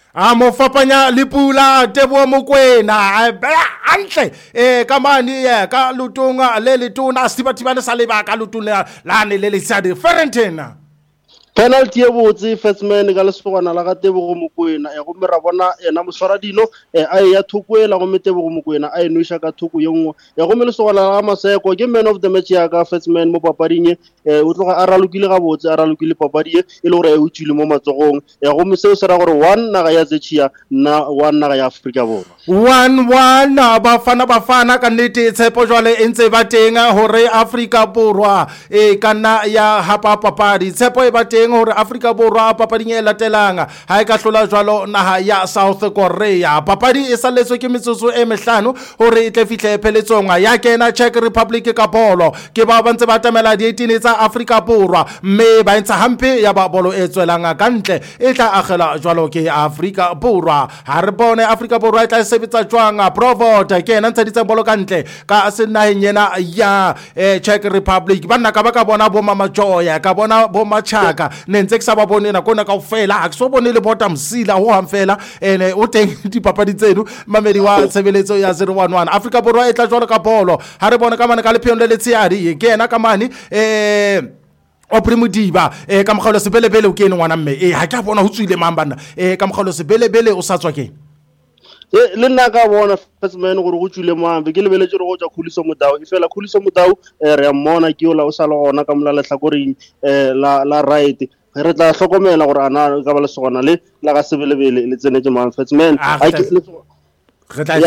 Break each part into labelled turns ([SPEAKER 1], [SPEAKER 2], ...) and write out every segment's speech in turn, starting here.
[SPEAKER 1] a mo fapanya le Pula Teboho Mokoena hantle ka mane ka lutunga le letona Setibatibane sa leba ka lutuna lane le lesadi Ferentena
[SPEAKER 2] penalty e botse first man ka lesogana la ga Tebogo Mokoena go mera bona ena moswara dino a ya thukwela go Tebogo Mokoena a enoisha ka thuku ye nngwe go me lesogana la Maseko ke man of the match ya ka first man mo papading o tloga a ralukile ga botse a ralukile papadi e le gore e utswile mo matsogong go me seo se ra gore 1 naga ya Zechia na 1 naga ya Afrika Borwa
[SPEAKER 1] 1-1 bafana ka nnete tshepo jwale e ntse ba teng hore Afrika Borwa kana ya hapa papadi tshepo e ba teng hore Afrika Borwa papading e latelang ha e ka hlola jwalo naha ya South Korea papadi e saletswe ke metsotso e mehlano hore e tle fihle pheletsong ya kena Czech Republic ka bolo ke ba ntse ba tamela di 18 tsa Afrika Borwa mme ba ntsha hampe ya ba bolo e tswelang ka ntle e tla agela jwalo ke Afrika Borwa ha re bone Afrika Borwa e tla sebetsa jwang Provod ke ena ntsheditse bolo ka ntle ka senaheng yena ya Czech Republic banna ka ba ka bona bo Mama Joya ka bona bo Machaka ne ntse ke sa ba bone na kona kaofela ha ke so bone le bottom sila ho hamfela ene o teng dipapadi tseno mamedi wa tshebeletso ya 011 Afrika Borwa e tla jwalo ka bolo ha re bone ka mane ka le phion le letsiadi ke ena ka mane o Primodiba ka mogalo sebelebele o kene ngwana mme ha ke bona ho tswile mambana ka mogalo sebelebele o sa tswa ke
[SPEAKER 2] le nna ka bona first man gore go tswile mambe ke lebeletse re go tsa Khuliso Mudau e fela Khuliso Mudau re a mmona ke ola o sa le gona ka mola lehlakoreng la right re tla hlokomela gore ana ka ba le sogona le la ga sebelebele le tsenetse man first man
[SPEAKER 1] re tla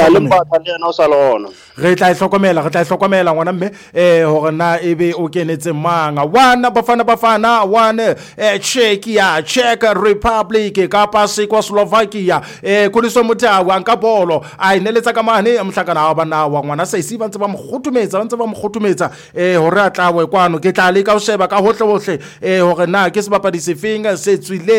[SPEAKER 1] hlokomela ngwana mme hore na ebe o kenetse manga wana bafana one Czech Republic ka pasi kwa Slovakia Khuliso Mudau nka bolo a ineletsa ka mane mhlakana wa bana wa ngwana sa isi ba ntse ba mkhutumetsa hore a tlawe kwano ke tla le ka o sheba ka hohle hore na ke sebapadi sefeng se tswile